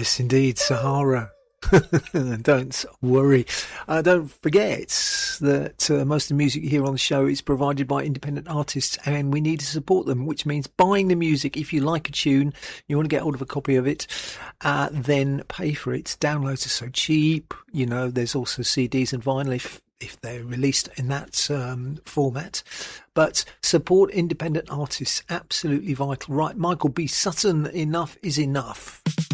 Yes, indeed, Sahara. Don't worry. Don't forget that most of the music here on the show is provided by independent artists, and we need to support them, which means buying the music. If you like a tune, you want to get hold of a copy of it, then pay for it. Downloads are so cheap. You know, there's also CDs and vinyl if they're released in that format. But support independent artists, absolutely vital. Right, Michael B. Sutton, enough is enough.